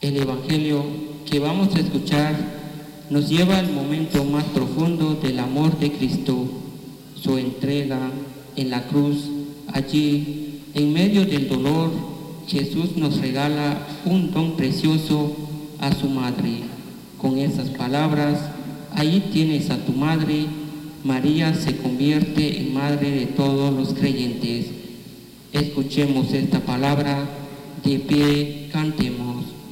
El Evangelio que vamos a escuchar nos lleva al momento más profundo del amor de Cristo, su entrega en la cruz. Allí, en medio del dolor, Jesús nos regala un don precioso a su madre. Con esas palabras: ahí tienes a tu madre. María se convierte en madre de todos los creyentes. Escuchemos esta palabra, de pie cantemos.